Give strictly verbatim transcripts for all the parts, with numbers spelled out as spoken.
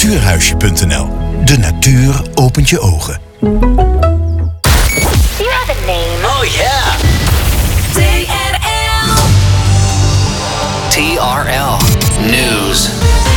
natuurhuisje punt n l. De natuur opent je ogen. You have a name. Oh yeah. T R L. T R L News.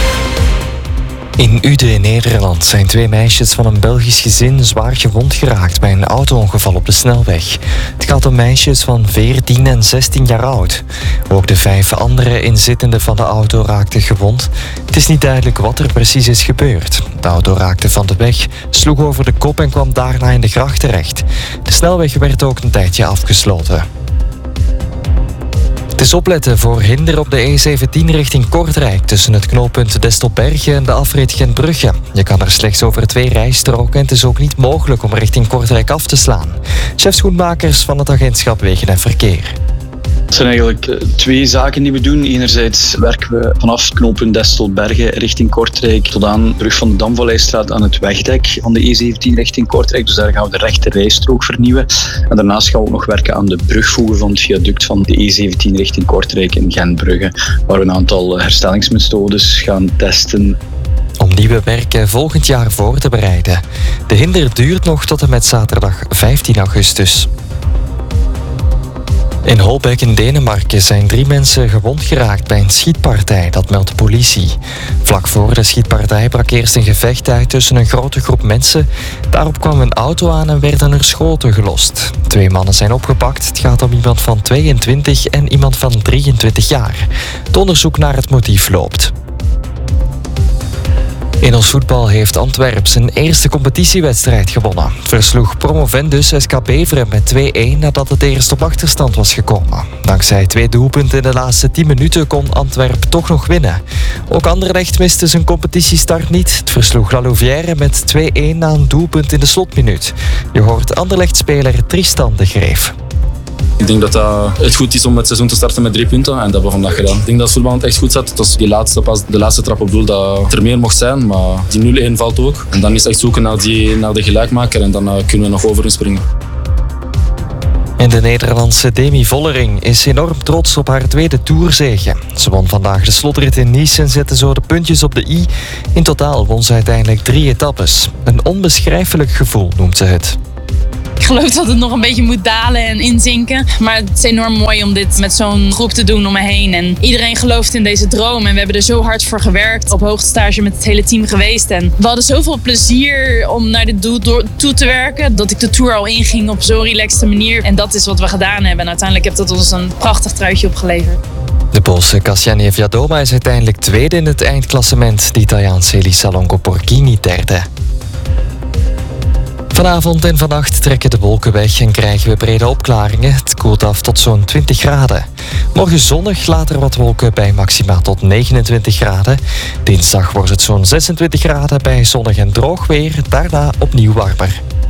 In Uden in Nederland zijn twee meisjes van een Belgisch gezin zwaar gewond geraakt bij een auto-ongeval op de snelweg. Het gaat om meisjes van veertien en zestien jaar oud. Ook de vijf andere inzittenden van de auto raakten gewond. Het is niet duidelijk wat er precies is gebeurd. De auto raakte van de weg, sloeg over de kop en kwam daarna in de gracht terecht. De snelweg werd ook een tijdje afgesloten. Het is opletten voor hinder op de E zeventien richting Kortrijk tussen het knooppunt Destelbergen en de afrit Gentbrugge. Je kan er slechts over twee rijstroken en het is ook niet mogelijk om richting Kortrijk af te slaan. Chef schoenmakers van het agentschap Wegen en Verkeer. Het zijn eigenlijk twee zaken die we doen. Enerzijds werken we vanaf knooppunt Destelbergen richting Kortrijk tot aan de brug van de Damvalleistraat aan het wegdek van de E zeventien richting Kortrijk. Dus daar gaan we de rechte rijstrook vernieuwen. En daarnaast gaan we ook nog werken aan de brugvoegen van het viaduct van de E zeventien richting Kortrijk in Gentbrugge, waar we een aantal herstellingsmethodes gaan testen. Om nieuwe werken volgend jaar voor te bereiden. De hinder duurt nog tot en met zaterdag vijftien augustus. In Holbeek in Denemarken zijn drie mensen gewond geraakt bij een schietpartij, dat meldt de politie. Vlak voor de schietpartij brak eerst een gevecht uit tussen een grote groep mensen. Daarop kwam een auto aan en werden er schoten gelost. Twee mannen zijn opgepakt. Het gaat om iemand van tweeëntwintig en iemand van drieëntwintig jaar. Het onderzoek naar het motief loopt. In ons voetbal heeft Antwerp zijn eerste competitiewedstrijd gewonnen. Het versloeg promovendus S K Beveren met twee-een nadat het eerst op achterstand was gekomen. Dankzij twee doelpunten in de laatste tien minuten kon Antwerp toch nog winnen. Ook Anderlecht miste zijn competitiestart niet. Het versloeg La Louvière met twee-een na een doelpunt in de slotminuut. Je hoort Anderlecht-speler Tristan de Greef. Ik denk dat uh, het goed is om het seizoen te starten met drie punten en dat hebben we vandaag gedaan. Ik denk dat het voetbal echt goed zat. Het was die laatste, pas de laatste trap op doel dat het er meer mocht zijn, maar die nul-een valt ook. En dan is het echt zoeken naar, die, naar de gelijkmaker en dan uh, kunnen we nog over hun springen. En de Nederlandse Demi Vollering is enorm trots op haar tweede tourzege. Ze won vandaag de slotrit in Nice en zette zo de puntjes op de i. In totaal won ze uiteindelijk drie etappes. Een onbeschrijfelijk gevoel noemt ze het. Ik geloof dat het nog een beetje moet dalen en inzinken. Maar het is enorm mooi om dit met zo'n groep te doen om me heen. En iedereen gelooft in deze droom. En we hebben er zo hard voor gewerkt. Op hoogtestage met het hele team geweest. En we hadden zoveel plezier om naar dit doel door, toe te werken. Dat ik de Tour al inging op zo'n relaxte manier. En dat is wat we gedaan hebben. En uiteindelijk heeft dat ons een prachtig truitje opgeleverd. De Poolse Kasia Viadoma is uiteindelijk tweede in het eindklassement. De Italiaanse Elisa Longo Porchini derde. Vanavond en vannacht trekken de wolken weg en krijgen we brede opklaringen. Het koelt af tot zo'n twintig graden. Morgen zonnig, later wat wolken bij maxima tot negenentwintig graden. Dinsdag wordt het zo'n zesentwintig graden bij zonnig en droog weer. Daarna opnieuw warmer.